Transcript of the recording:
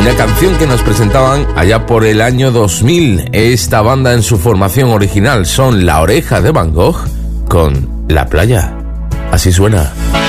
Una canción que nos presentaban allá por el año 2000. Esta banda en su formación original son La Oreja de Van Gogh con La Playa. Así suena.